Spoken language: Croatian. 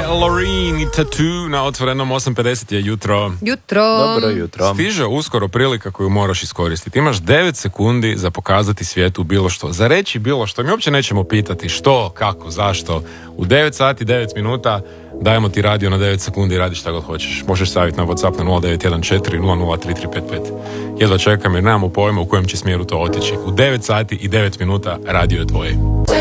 Loreen i Tattoo na otvorenom 8:50 je jutro. Dobro jutro. Stiže uskoro prilika koju moraš iskoristiti. Imaš 9 sekundi za pokazati svijetu bilo što. Za reći bilo što. Mi uopće nećemo pitati što, kako, zašto. U 9 sati, 9 minuta dajemo ti radio na 9 sekundi i radi šta god hoćeš. Možeš staviti na WhatsApp na 0914 003355. Jedva čekam jer nemamo pojma u kojem će smjeru to otići. U 9 sati i 9 minuta radio je tvoje.